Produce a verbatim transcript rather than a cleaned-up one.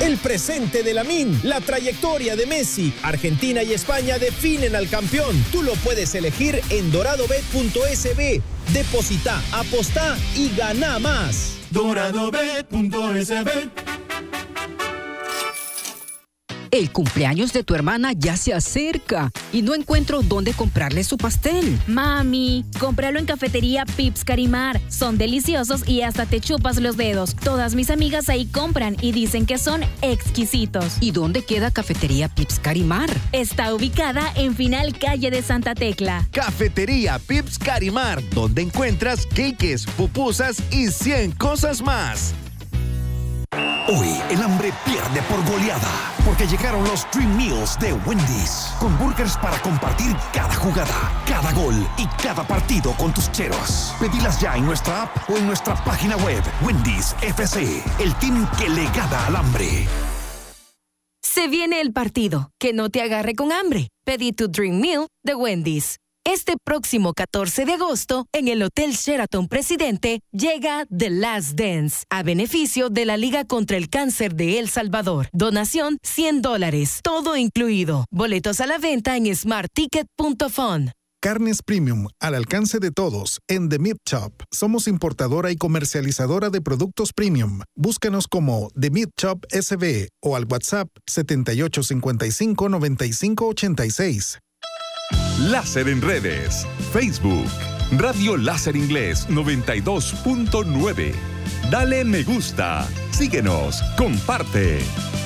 El presente de Lamine, la trayectoria de Messi. Argentina y España definen al campeón. Tú lo puedes elegir en doradobet punto es be. Deposita, apostá y gana más. doradobet punto es be. El cumpleaños de tu hermana ya se acerca y no encuentro dónde comprarle su pastel. Mami, cómpralo en Cafetería Pips Carimar. Son deliciosos y hasta te chupas los dedos. Todas mis amigas ahí compran y dicen que son exquisitos. ¿Y dónde queda Cafetería Pips Carimar? Está ubicada en Final Calle de Santa Tecla. Cafetería Pips Carimar, donde encuentras cakes, pupusas y cien cosas más. Hoy el hambre pierde por goleada, porque llegaron los Dream Meals de Wendy's, con burgers para compartir cada jugada, cada gol y cada partido con tus cheros. Pedilas ya en nuestra app o en nuestra página web. Wendy's F C, el team que le gana al hambre. Se viene el partido, que no te agarre con hambre. Pedí tu Dream Meal de Wendy's. Este próximo catorce de agosto, en el Hotel Sheraton Presidente, llega The Last Dance, a beneficio de la Liga contra el Cáncer de El Salvador. Donación cien dólares, todo incluido. Boletos a la venta en smart ticket punto fun. Carnes Premium, al alcance de todos, en The Meat Shop. Somos importadora y comercializadora de productos premium. Búscanos como The Meat Shop S B o al WhatsApp setenta y ocho cincuenta y cinco noventa y cinco ochenta y seis. Láser en redes. Facebook. Radio Láser Inglés noventa y dos punto nueve. Dale me gusta. Síguenos. Comparte.